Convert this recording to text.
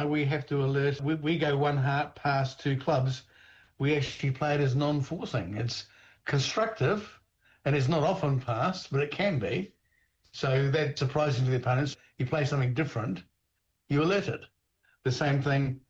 now we have to alert. We go one heart past two clubs. We actually play it as non-forcing. It's constructive, and it's not often passed, but it can be. So that's surprising to the opponents. You play something different, you alert it. The same thing